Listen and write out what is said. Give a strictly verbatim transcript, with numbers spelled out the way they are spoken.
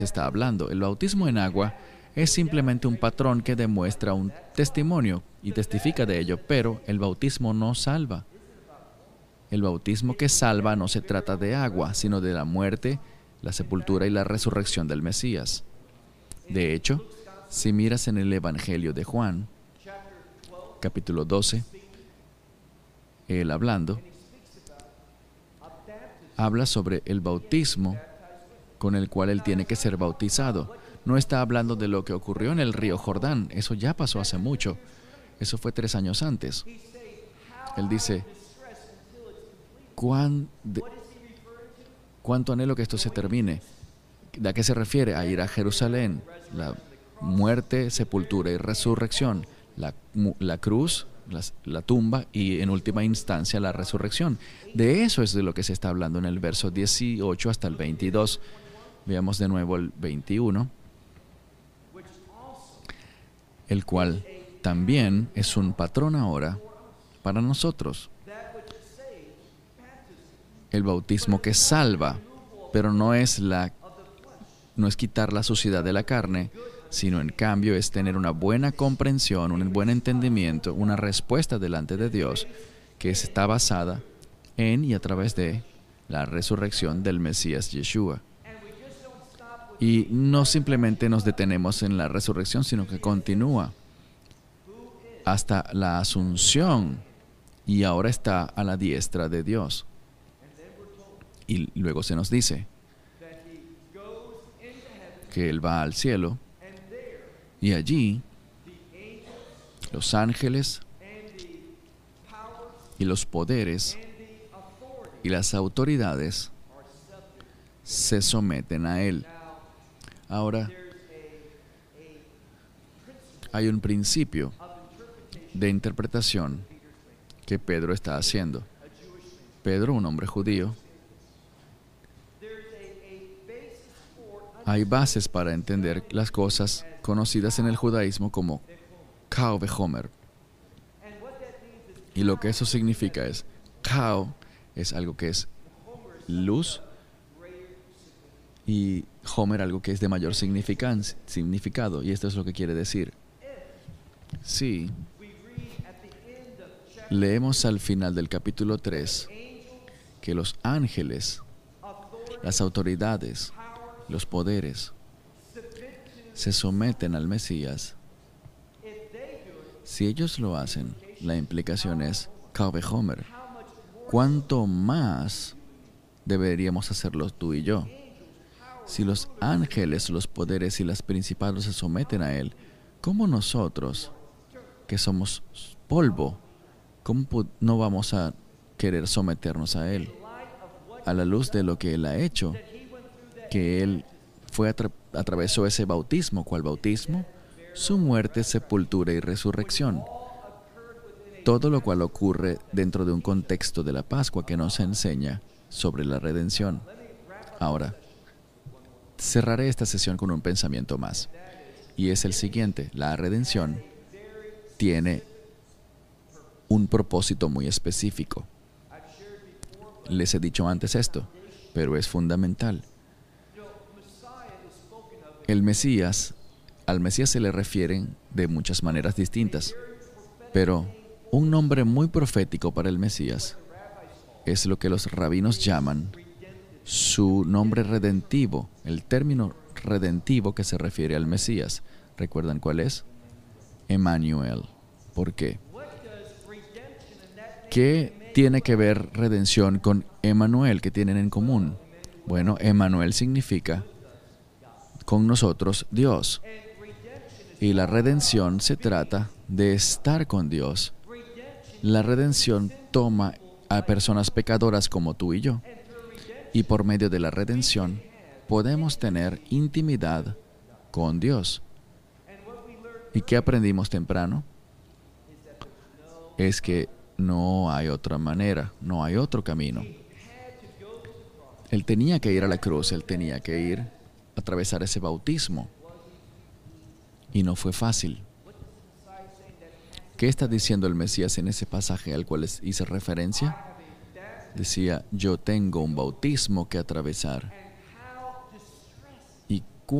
está hablando. El bautismo en agua es simplemente un patrón que demuestra un testimonio y testifica de ello, pero el bautismo no salva. El bautismo que salva no se trata de agua, sino de la muerte, la sepultura y la resurrección del Mesías. De hecho, si miras en el Evangelio de Juan, capítulo doce, él hablando, habla sobre el bautismo con el cual él tiene que ser bautizado. No está hablando de lo que ocurrió en el río Jordán. Eso ya pasó hace mucho. Eso fue tres años antes. Él dice, ¿cuán de, ¿cuánto anhelo que esto se termine? ¿De a qué se refiere? A ir a Jerusalén. La muerte, sepultura y resurrección. La, la cruz, la, la tumba y en última instancia la resurrección. De eso es de lo que se está hablando en el verso dieciocho hasta el veintidós. Veamos de nuevo el veintiuno, el cual también es un patrón ahora para nosotros. El bautismo que salva, pero no es, la, no es quitar la suciedad de la carne, sino en cambio es tener una buena comprensión, un buen entendimiento, una respuesta delante de Dios que está basada en y a través de la resurrección del Mesías Yeshua. Y no simplemente nos detenemos en la resurrección, sino que continúa hasta la asunción y ahora está a la diestra de Dios. Y luego se nos dice que Él va al cielo y allí los ángeles y los poderes y las autoridades se someten a Él. Ahora, hay un principio de interpretación que Pedro está haciendo. Pedro, un hombre judío, hay bases para entender las cosas conocidas en el judaísmo como Kal vehomer. Y lo que eso significa es, Kal es algo que es luz y Homer algo que es de mayor significado. Y esto es lo que quiere decir. Sí. Leemos al final del capítulo tres que los ángeles, las autoridades, los poderes se someten al Mesías. Si ellos lo hacen, la implicación es Kal vehomer. ¿Cuánto más deberíamos hacerlo tú y yo? Si los ángeles, los poderes y las principados se someten a Él, ¿cómo nosotros, que somos polvo, cómo no vamos a querer someternos a Él? A la luz de lo que Él ha hecho, que Él fue atra atravesó ese bautismo. ¿Cuál bautismo? Su muerte, sepultura y resurrección. Todo lo cual ocurre dentro de un contexto de la Pascua que nos enseña sobre la redención. Ahora, cerraré esta sesión con un pensamiento más. Y es el siguiente. La redención tiene un propósito muy específico. Les he dicho antes esto, pero es fundamental. El Mesías, al Mesías se le refieren de muchas maneras distintas, pero un nombre muy profético para el Mesías es lo que los rabinos llaman su nombre redentivo, el término redentivo que se refiere al Mesías. ¿Recuerdan cuál es? Emmanuel. ¿Por qué? ¿Qué tiene que ver redención con Emmanuel? ¿Qué tienen en común? Bueno, Emmanuel significa con nosotros Dios. Y la redención se trata de estar con Dios. La redención toma a personas pecadoras como tú y yo. Y por medio de la redención podemos tener intimidad con Dios. ¿Y qué aprendimos temprano? Es que no hay otra manera, no hay otro camino. Él tenía que ir a la cruz, él tenía que ir a atravesar ese bautismo. Y no fue fácil. ¿Qué está diciendo el Mesías en ese pasaje al cual les hice referencia? Decía, yo tengo un bautismo que atravesar.